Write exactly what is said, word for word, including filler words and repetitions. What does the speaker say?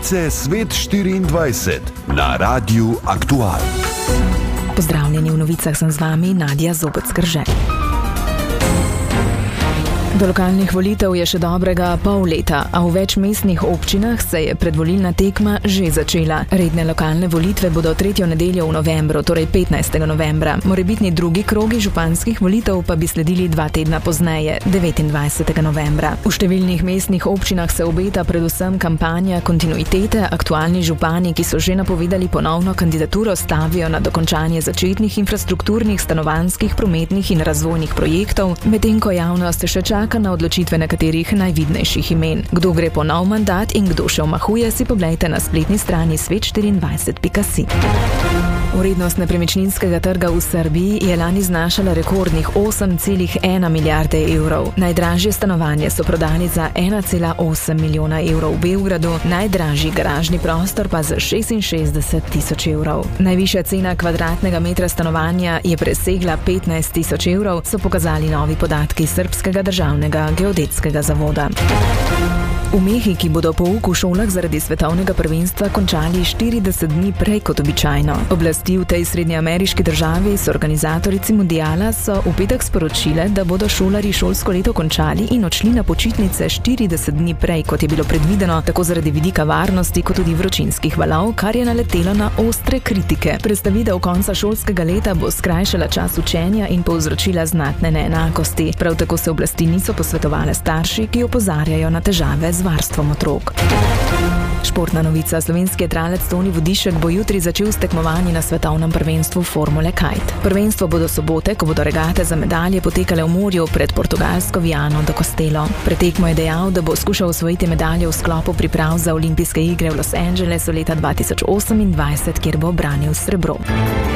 Novice Svet štiriindvajset na Radiu Aktual. Pozdravljeni, v novicah sem z vami Nadja Zobec-Krže. Do lokalnih volitev je še dobrega pol leta, a v več mestnih občinah se je predvolilna tekma že začela. Redne lokalne volitve bodo tretjo nedeljo v novembru, torej petnajstega novembra. Morebitni drugi krogi županskih volitev pa bi sledili dva tedna pozneje, devetindvajsetega novembra. V številnih mestnih občinah se obeta predvsem kampanja kontinuitete. Aktualni župani, ki so že napovedali ponovno kandidaturo, stavijo na dokončanje začetnih infrastrukturnih, stanovanjskih, prometnih in razvojnih projektov, medtem ko javnost še čaka na odločitve nekaterih najvidnejših imen. Kdo gre po nov mandat in kdo še omahuje, si poglejte na spletni strani svet štiriindvajset pika si. Vrednost nepremičninskega trga v Srbiji je lani znašala rekordnih osem celih ena milijarde evrov. Najdražje stanovanje so prodali za ena cela osem milijona evrov v Beogradu, najdražji garažni prostor pa za šestinšestdeset tisoč evrov. Najvišja cena kvadratnega metra stanovanja je presegla petnajst tisoč evrov, so pokazali novi podatki Srbskega državnega geodetskega zavoda. V Mehiki bodo pouk v šolah zaradi svetovnega prvenstva končali štirideset dni prej kot običajno. Oblasti v tej srednjeameriški državi s organizatorici mundiala so v petek sporočile, da bodo šolarji šolsko leto končali in odšli na počitnice štirideset dni prej, kot je bilo predvideno, tako zaradi vidika varnosti kot tudi vročinskih valov, kar je naletelo na ostre kritike. Predstavitev konca šolskega leta bo skrajšala čas učenja in povzročila znatne neenakosti. Prav tako se oblasti niso posvetovale starši, ki opozarjajo na težave z varstvom otrok. Športna novica. Slovenski jadralec Toni Vodišek bo jutri začel s tekmovanji na svetovnem prvenstvu Formule Kite. Prvenstvo bodo sobote, ko bodo regate za medalje potekale v morju pred portugalsko Viano do Castelo. Pred tekmo je dejal, da bo skušal osvojiti medalje v sklopu priprav za olimpijske igre v Los Angelesu leta dva tisoč osemindvajset, kjer bo branil srebro.